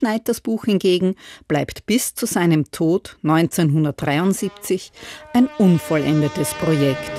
Midnighters Buch hingegen bleibt bis zu seinem Tod 1973 ein unvollendetes Projekt.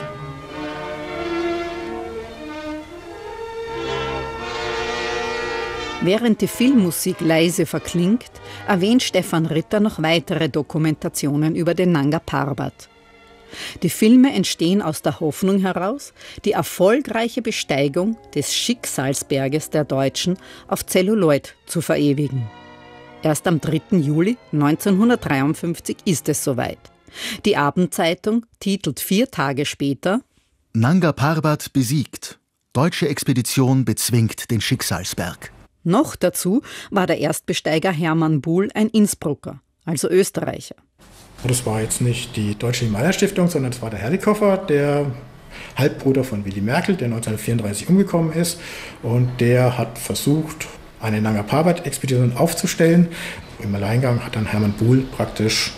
Während die Filmmusik leise verklingt, erwähnt Stefan Ritter noch weitere Dokumentationen über den Nanga Parbat. Die Filme entstehen aus der Hoffnung heraus, die erfolgreiche Besteigung des Schicksalsberges der Deutschen auf Zelluloid zu verewigen. Erst am 3. Juli 1953 ist es soweit. Die Abendzeitung titelt 4 Tage später: Nanga Parbat besiegt. Deutsche Expedition bezwingt den Schicksalsberg. Noch dazu war der Erstbesteiger Hermann Buhl ein Innsbrucker, also Österreicher. Das war jetzt nicht die Deutsche Himalaya-Stiftung, sondern das war der Herlikofer, der Halbbruder von Willy Merkel, der 1934 umgekommen ist. Und der hat versucht, eine Nanga Parbat-Expedition aufzustellen. Im Alleingang hat dann Hermann Buhl praktisch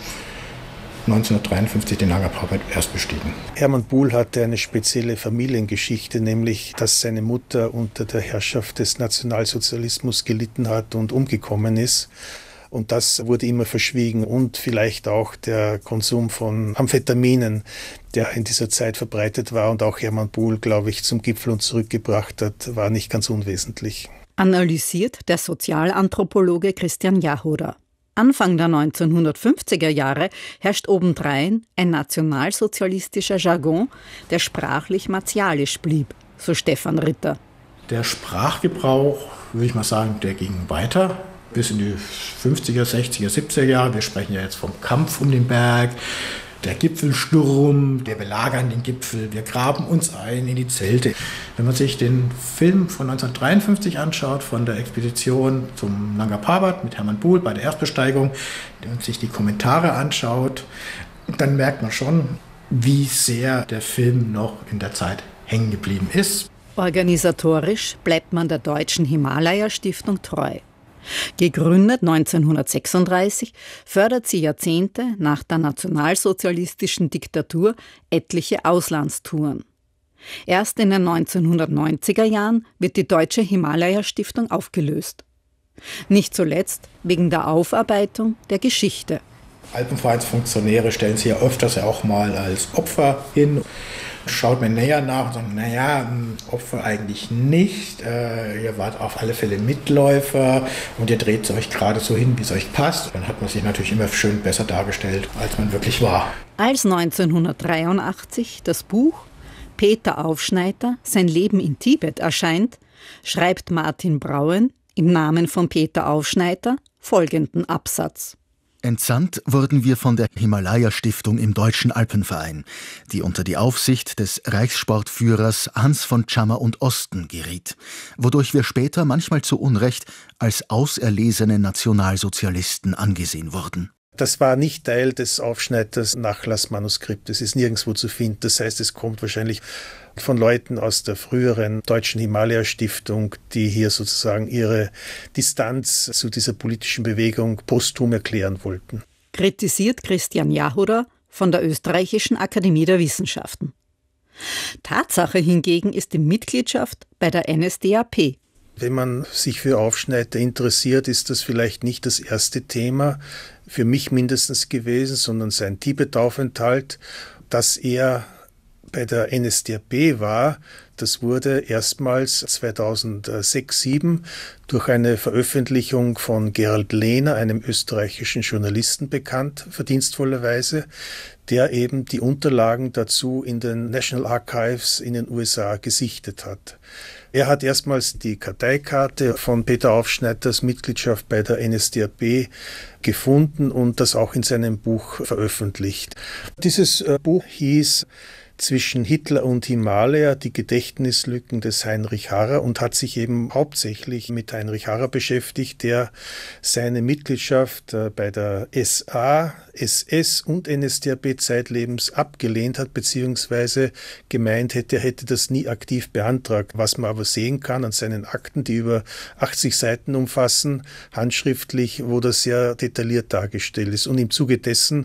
1953 den Nanga Parbat erst bestiegen. Hermann Buhl hatte eine spezielle Familiengeschichte, nämlich dass seine Mutter unter der Herrschaft des Nationalsozialismus gelitten hat und umgekommen ist. Und das wurde immer verschwiegen und vielleicht auch der Konsum von Amphetaminen, der in dieser Zeit verbreitet war und auch Hermann Buhl, glaube ich, zum Gipfel und zurückgebracht hat, war nicht ganz unwesentlich. Analysiert der Sozialanthropologe Christian Jahoda. Anfang der 1950er Jahre herrscht obendrein ein nationalsozialistischer Jargon, der sprachlich martialisch blieb, so Stefan Ritter. Der Sprachgebrauch, würde ich mal sagen, der ging weiter bis in die 50er, 60er, 70er Jahre. Wir sprechen ja jetzt vom Kampf um den Berg, der Gipfelsturm, wir belagern den Gipfel, wir graben uns ein in die Zelte. Wenn man sich den Film von 1953 anschaut, von der Expedition zum Nanga Parbat mit Hermann Buhl bei der Erstbesteigung, und sich die Kommentare anschaut, dann merkt man schon, wie sehr der Film noch in der Zeit hängen geblieben ist. Organisatorisch bleibt man der Deutschen Himalaya-Stiftung treu. Gegründet 1936, fördert sie Jahrzehnte nach der nationalsozialistischen Diktatur etliche Auslandstouren. Erst in den 1990er Jahren wird die Deutsche Himalaya-Stiftung aufgelöst. Nicht zuletzt wegen der Aufarbeitung der Geschichte. Alpenvereinsfunktionäre stellen sich ja öfters auch mal als Opfer hin. Schaut mir näher nach und sagt, naja, Opfer eigentlich nicht. Ihr wart auf alle Fälle Mitläufer und ihr dreht euch gerade so hin, wie es euch passt. Dann hat man sich natürlich immer schön besser dargestellt, als man wirklich war. Als 1983 das Buch Peter Aufschneider, sein Leben in Tibet erscheint, schreibt Martin Brauen im Namen von Peter Aufschneider folgenden Absatz. Entsandt wurden wir von der Himalaya-Stiftung im Deutschen Alpenverein, die unter die Aufsicht des Reichssportführers Hans von Tschammer und Osten geriet, wodurch wir später manchmal zu Unrecht als auserlesene Nationalsozialisten angesehen wurden. Das war nicht Teil des Aufschneiders Nachlassmanuskriptes, ist nirgendwo zu finden. Das heißt, es kommt wahrscheinlich von Leuten aus der früheren Deutschen Himalaya-Stiftung, die hier sozusagen ihre Distanz zu dieser politischen Bewegung posthum erklären wollten. Kritisiert Christian Jahoda von der Österreichischen Akademie der Wissenschaften. Tatsache hingegen ist die Mitgliedschaft bei der NSDAP. Wenn man sich für Aufschneider interessiert, ist das vielleicht nicht das erste Thema, für mich mindestens gewesen, sondern sein Tibet-Aufenthalt, dass er bei der NSDAP war. Das wurde erstmals 2006/07 durch eine Veröffentlichung von Gerald Lehner, einem österreichischen Journalisten, bekannt, verdienstvollerweise, der eben die Unterlagen dazu in den National Archives in den USA gesichtet hat. Er hat erstmals die Karteikarte von Peter Aufschneiders Mitgliedschaft bei der NSDAP gefunden und das auch in seinem Buch veröffentlicht. Dieses Buch hieß Zwischen Hitler und Himalaya, die Gedächtnislücken des Heinrich Harrer, und hat sich eben hauptsächlich mit Heinrich Harrer beschäftigt, der seine Mitgliedschaft bei der SA, SS und NSDAP zeitlebens abgelehnt hat, beziehungsweise gemeint hätte, er hätte das nie aktiv beantragt. Was man aber sehen kann an seinen Akten, die über 80 Seiten umfassen, handschriftlich, wo das sehr detailliert dargestellt ist. Und im Zuge dessen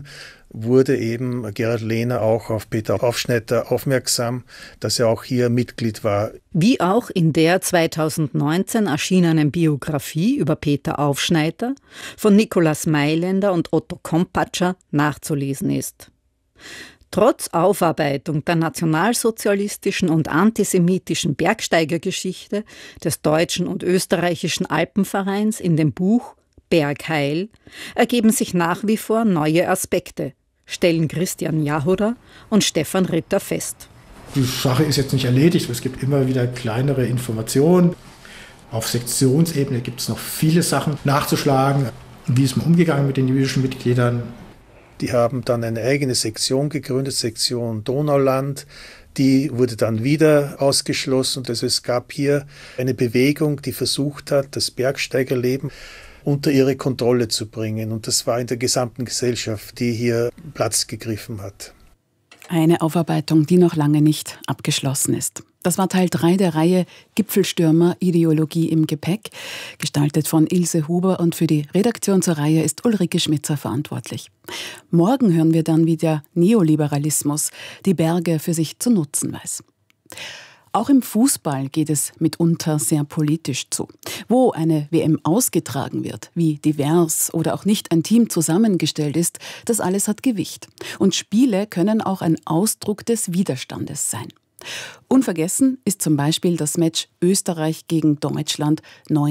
wurde eben Gerhard Lehner auch auf Peter Aufschneider aufmerksam, dass er auch hier Mitglied war. Wie auch in der 2019 erschienenen Biografie über Peter Aufschneider von Nikolaus Mailänder und Otto Kompatscher nachzulesen ist. Trotz Aufarbeitung der nationalsozialistischen und antisemitischen Bergsteigergeschichte des deutschen und österreichischen Alpenvereins in dem Buch Bergheil ergeben sich nach wie vor neue Aspekte, stellen Christian Jahoder und Stefan Ritter fest. Die Sache ist jetzt nicht erledigt, es gibt immer wieder kleinere Informationen. Auf Sektionsebene gibt es noch viele Sachen nachzuschlagen. Wie ist man umgegangen mit den jüdischen Mitgliedern? Die haben dann eine eigene Sektion gegründet, Sektion Donauland. Die wurde dann wieder ausgeschlossen. Also es gab hier eine Bewegung, die versucht hat, das Bergsteigerleben unter ihre Kontrolle zu bringen. Und das war in der gesamten Gesellschaft, die hier Platz gegriffen hat. Eine Aufarbeitung, die noch lange nicht abgeschlossen ist. Das war Teil 3 der Reihe Gipfelstürmer, Ideologie im Gepäck, gestaltet von Ilse Huber, und für die Redaktion zur Reihe ist Ulrike Schmitzer verantwortlich. Morgen hören wir dann, wie der Neoliberalismus die Berge für sich zu nutzen weiß. Auch im Fußball geht es mitunter sehr politisch zu. Wo eine WM ausgetragen wird, wie divers oder auch nicht ein Team zusammengestellt ist, das alles hat Gewicht. Und Spiele können auch ein Ausdruck des Widerstandes sein. Unvergessen ist zum Beispiel das Match Österreich gegen Deutschland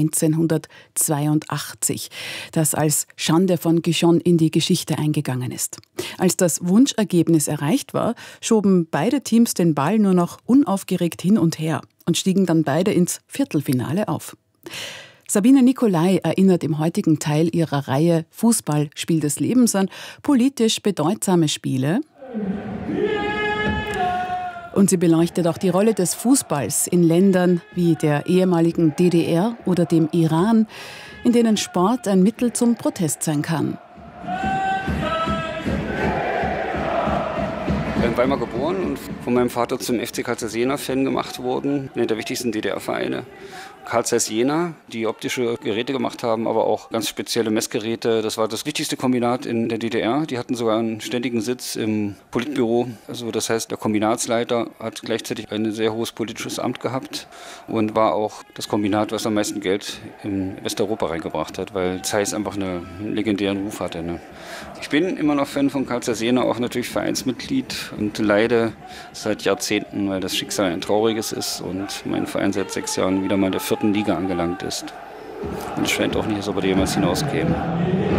1982, das als Schande von Gijon in die Geschichte eingegangen ist. Als das Wunschergebnis erreicht war, schoben beide Teams den Ball nur noch unaufgeregt hin und her und stiegen dann beide ins Viertelfinale auf. Sabine Nicolai erinnert im heutigen Teil ihrer Reihe Fußball, Spiel des Lebens an politisch bedeutsame Spiele. Und sie beleuchtet auch die Rolle des Fußballs in Ländern wie der ehemaligen DDR oder dem Iran, in denen Sport ein Mittel zum Protest sein kann. In Weimar geboren und von meinem Vater zum FC Carl Zeiss Jena-Fan gemacht worden, einer der wichtigsten DDR-Vereine. Carl Zeiss Jena, die optische Geräte gemacht haben, aber auch ganz spezielle Messgeräte. Das war das wichtigste Kombinat in der DDR. Die hatten sogar einen ständigen Sitz im Politbüro. Also das heißt, der Kombinatsleiter hat gleichzeitig ein sehr hohes politisches Amt gehabt und war auch das Kombinat, was am meisten Geld in Westeuropa reingebracht hat, weil Zeiss einfach einen legendären Ruf hatte. Ne? Ich bin immer noch Fan von Carl Zeiss Jena, auch natürlich Vereinsmitglied und leide seit Jahrzehnten, weil das Schicksal ein trauriges ist und mein Verein seit 6 Jahren wieder mal in der 4. Liga angelangt ist. Und es scheint auch nicht, als ob er jemals hinauskäme.